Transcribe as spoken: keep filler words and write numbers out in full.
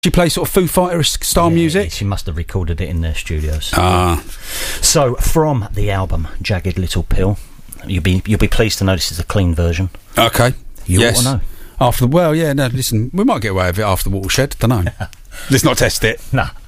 She plays sort of Foo Fighter style yeah, music. She must have recorded it in their studios. Ah. So from the album Jagged Little Pill, you'll be you'll be pleased to know this is a clean version. Okay. You yes. ought to know. After the, well, yeah, no, listen, we might get away with it after the Watershed, don't know. Let's not test it. Nah.